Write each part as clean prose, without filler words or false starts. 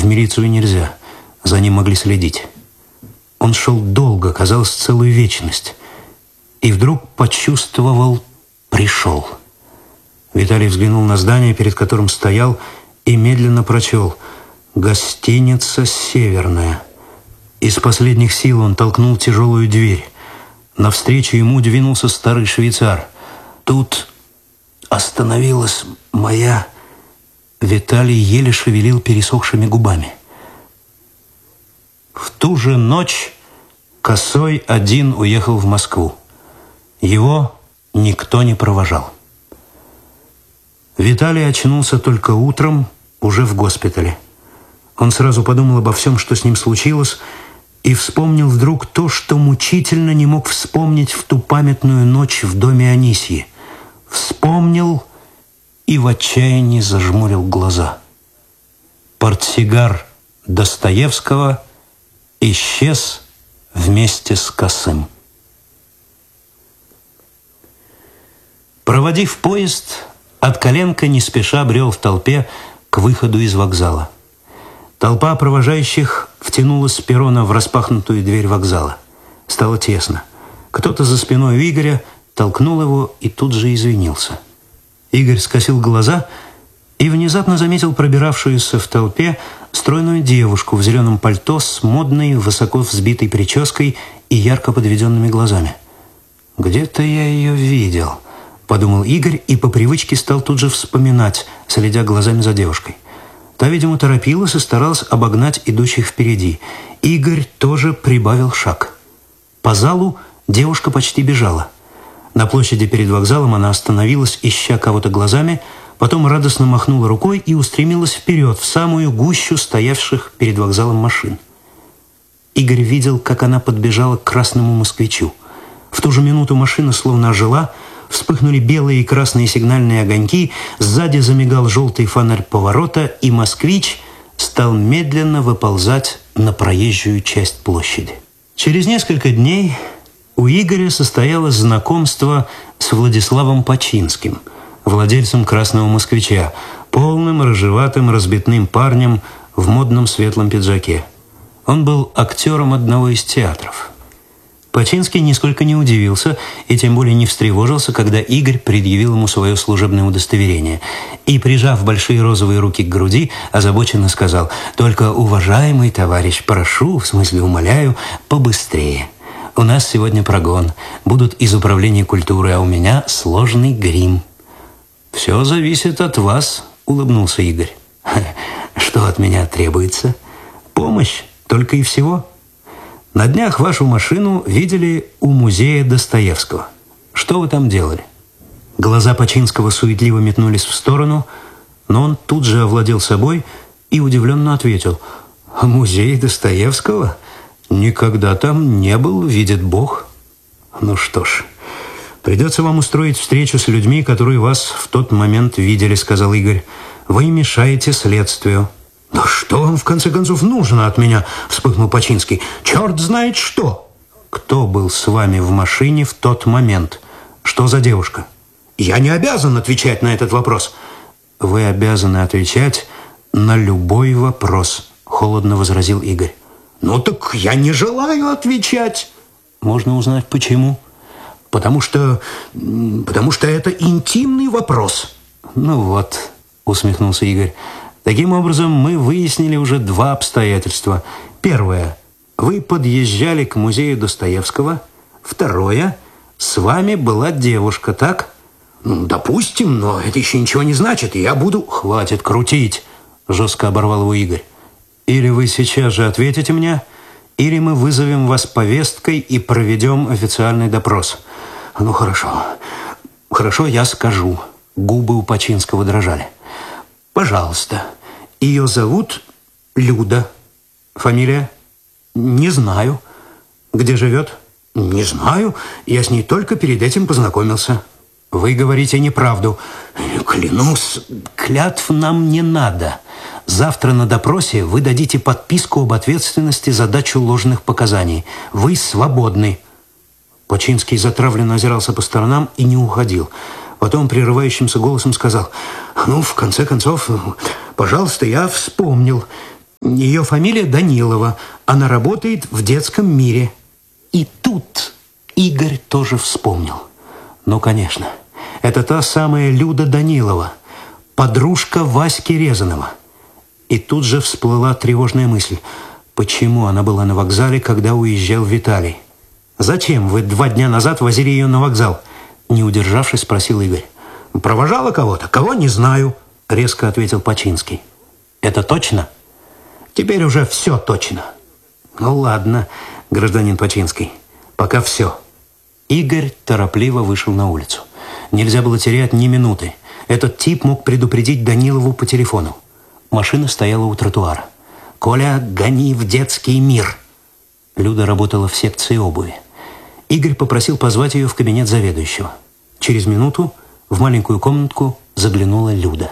милицию нельзя. За ним могли следить. Он шел долго, казалось, целую вечность. И вдруг почувствовал, пришел. Виталий взглянул на здание, перед которым стоял, и медленно прочел: «Гостиница «Северная». Из последних сил он толкнул тяжелую дверь. Навстречу ему двинулся старый швейцар. «Тут остановилась моя...» Виталий еле шевелил пересохшими губами. В ту же ночь Косой один уехал в Москву. Его никто не провожал. Виталий очнулся только утром, уже в госпитале. Он сразу подумал обо всем, что с ним случилось, и вспомнил вдруг то, что мучительно не мог вспомнить в ту памятную ночь в доме Анисьи. Вспомнил и в отчаянии зажмурил глаза. Портсигар Достоевского исчез вместе с Косым. Проводив поезд, Откаленко не спеша брел в толпе к выходу из вокзала. Толпа провожающих втянулась с перрона в распахнутую дверь вокзала. Стало тесно. Кто-то за спиной у Игоря толкнул его и тут же извинился. Игорь скосил глаза и внезапно заметил пробиравшуюся в толпе стройную девушку в зеленом пальто с модной, высоко взбитой прической и ярко подведенными глазами. «Где-то я ее видел», — подумал Игорь и по привычке стал тут же вспоминать, следя глазами за девушкой. Та, видимо, торопилась и старалась обогнать идущих впереди. Игорь тоже прибавил шаг. По залу девушка почти бежала. На площади перед вокзалом она остановилась, ища кого-то глазами, потом радостно махнула рукой и устремилась вперед, в самую гущу стоявших перед вокзалом машин. Игорь видел, как она подбежала к красному москвичу. В ту же минуту машина словно ожила, вспыхнули белые и красные сигнальные огоньки, сзади замигал желтый фонарь поворота, и москвич стал медленно выползать на проезжую часть площади. Через несколько дней у Игоря состоялось знакомство с Владиславом Починским, владельцем «Красного москвича», полным, рыжеватым, разбитным парнем в модном светлом пиджаке. Он был актером одного из театров. Починский нисколько не удивился и тем более не встревожился, когда Игорь предъявил ему свое служебное удостоверение и, прижав большие розовые руки к груди, озабоченно сказал: «Только, уважаемый товарищ, прошу, в смысле умоляю, побыстрее. У нас сегодня прогон, будут из управления культуры, а у меня сложный грим». «Все зависит от вас», — улыбнулся Игорь. «Что от меня требуется? Помощь, только и всего. На днях вашу машину видели у музея Достоевского. Что вы там делали?» Глаза Починского суетливо метнулись в сторону, но он тут же овладел собой и удивленно ответил: «Музей Достоевского? Никогда там не был, видит Бог». «Ну что ж, придется вам устроить встречу с людьми, которые вас в тот момент видели», — сказал Игорь. «Вы мешаете следствию». «Да что вам, в конце концов, нужно от меня?» — вспыхнул Починский. «Черт знает что!» «Кто был с вами в машине в тот момент? Что за девушка?» «Я не обязан отвечать на этот вопрос». «Вы обязаны отвечать на любой вопрос», — холодно возразил Игорь. «Ну так я не желаю отвечать». «Можно узнать, почему?» Потому что это интимный вопрос». «Ну вот», — усмехнулся Игорь. «Таким образом, мы выяснили уже два обстоятельства. Первое. Вы подъезжали к музею Достоевского. Второе. С вами была девушка, так?» «Ну, допустим, но это еще ничего не значит, и я буду...» «Хватит крутить», — жестко оборвал его Игорь. «Или вы сейчас же ответите мне, или мы вызовем вас повесткой и проведем официальный допрос». «Ну, хорошо. Хорошо, я скажу». Губы у Починского дрожали. «Пожалуйста. Ее зовут Люда. Фамилия?» «Не знаю». «Где живет?» «Не знаю. Я с ней только перед этим познакомился». «Вы говорите неправду». «Клянусь». «Клятв нам не надо. Завтра на допросе вы дадите подписку об ответственности за дачу ложных показаний. Вы свободны». Починский затравленно озирался по сторонам и не уходил. Потом прерывающимся голосом сказал: «Ну, в конце концов, пожалуйста, я вспомнил. Ее фамилия Данилова. Она работает в детском мире. И тут Игорь тоже вспомнил. Ну, конечно, это та самая Люда Данилова, подружка Васьки Резанова. И тут же всплыла тревожная мысль. Почему она была на вокзале, когда уезжал Виталий? «Зачем вы 2 дня назад возили ее на вокзал?» Не удержавшись, спросил Игорь. «Провожала кого-то? Кого, не знаю», резко ответил Починский. «Это точно?» «Теперь уже все точно». «Ну ладно, гражданин Починский, пока все». Игорь торопливо вышел на улицу. Нельзя было терять ни минуты. Этот тип мог предупредить Данилову по телефону. Машина стояла у тротуара. «Коля, гони в детский мир!» Люда работала в секции обуви. Игорь попросил позвать ее в кабинет заведующего. Через минуту в маленькую комнатку заглянула Люда.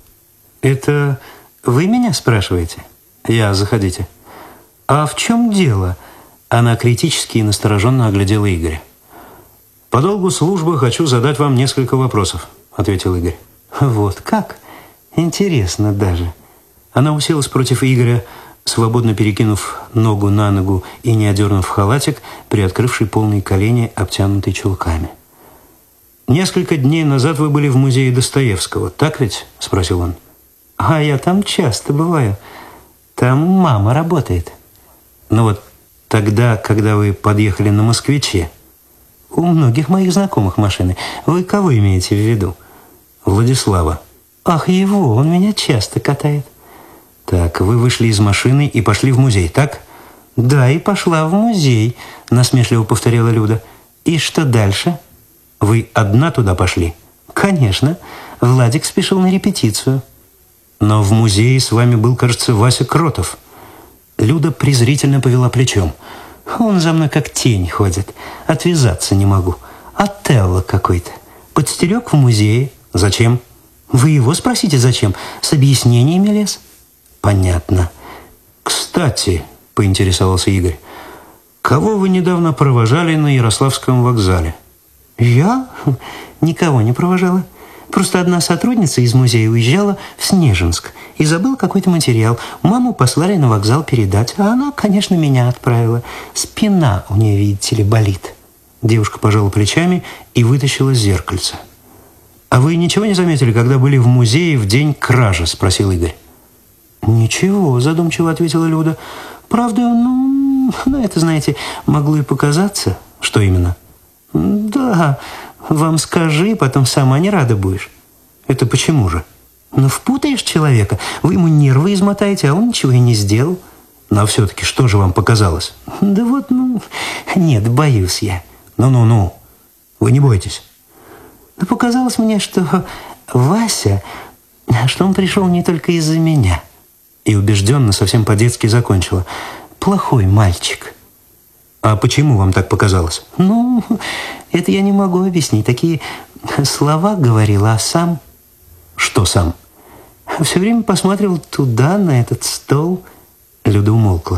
«Это вы меня спрашиваете?» «Я, заходите». «А в чем дело?» Она критически и настороженно оглядела Игоря. «По долгу службы хочу задать вам несколько вопросов», ответил Игорь. «Вот как? Интересно даже». Она уселась против Игоря, свободно перекинув ногу на ногу и не одернув халатик, приоткрывший полные колени, обтянутый чулками. «Несколько дней назад вы были в музее Достоевского, так ведь?» – спросил он. «А я там часто бываю. Там мама работает». «Ну вот тогда, когда вы подъехали на «Москвиче», у многих моих знакомых машины. Вы кого имеете в виду?» «Владислава». «Ах, его, он меня часто катает». «Так, вы вышли из машины и пошли в музей, так?» «Да, и пошла в музей», – насмешливо повторила Люда. «И что дальше?» «Вы одна туда пошли?» «Конечно. Владик спешил на репетицию». «Но в музее с вами был, кажется, Вася Кротов». Люда презрительно повела плечом. «Он за мной как тень ходит. Отвязаться не могу. Отелло какой-то. Подстерег в музее». «Зачем?» «Вы его спросите, зачем? С объяснениями лез». «Понятно. Кстати», – поинтересовался Игорь, «кого вы недавно провожали на Ярославском вокзале?» «Я? Никого не провожала. Просто одна сотрудница из музея уезжала в Снежинск и забыла какой-то материал. Маму послали на вокзал передать, а она, конечно, меня отправила. Спина у нее, видите ли, болит». Девушка пожала плечами и вытащила зеркальце. «А вы ничего не заметили, когда были в музее в день кражи?» – спросил Игорь. «Ничего», – задумчиво ответила Люда. «Правда, это, знаете, могло и показаться». «Что именно?» «Да, вам скажи, потом сама не рада будешь». «Это почему же?» «Впутаешь человека, вы ему нервы измотаете, а он ничего и не сделал». «Но все-таки что же вам показалось?» «Да вот, нет, боюсь я». «Ну, вы не бойтесь». «Да показалось мне, что Вася, что он пришел не только из-за меня». И убежденно, совсем по-детски закончила. «Плохой мальчик». «А почему вам так показалось?» Это я не могу объяснить. Такие слова говорила, а сам...» «Что сам?» «Все время посматривал туда, на этот стол». Люда умолкла.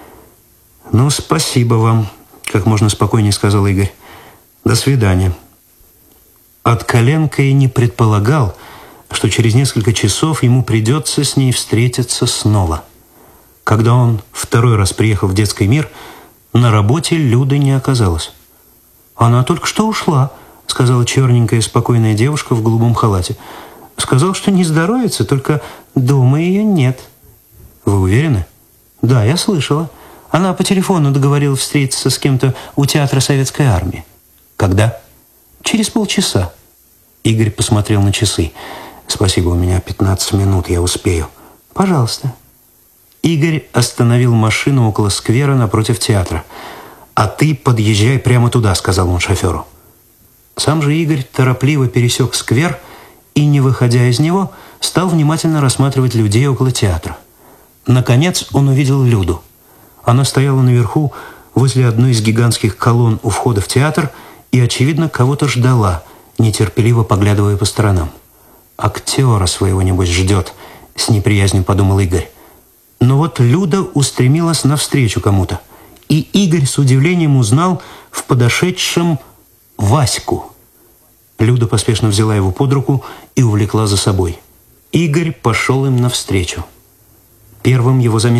«Спасибо вам», – как можно спокойнее сказал Игорь. «До свидания». Откаленко и не предполагал, что через несколько часов ему придется с ней встретиться снова. Когда он второй раз приехал в детский мир, на работе Люды не оказалось. «Она только что ушла», — сказала черненькая спокойная девушка в голубом халате. «Сказал, что не здоровится, только дома ее нет». «Вы уверены?» «Да, я слышала. Она по телефону договорилась встретиться с кем-то у театра Советской Армии». «Когда?» «Через полчаса». Игорь посмотрел на часы. «Спасибо, у меня 15 минут, я успею». «Пожалуйста». Игорь остановил машину около сквера напротив театра. «А ты подъезжай прямо туда», — сказал он шоферу. Сам же Игорь торопливо пересек сквер и, не выходя из него, стал внимательно рассматривать людей около театра. Наконец он увидел Люду. Она стояла наверху, возле одной из гигантских колонн у входа в театр и, очевидно, кого-то ждала, нетерпеливо поглядывая по сторонам. «Актера своего, небось, ждет», — с неприязнью подумал Игорь. Но вот Люда устремилась навстречу кому-то, и Игорь с удивлением узнал в подошедшем Ваську. Люда поспешно взяла его под руку и увлекла за собой. Игорь пошел им навстречу. Первым его заметил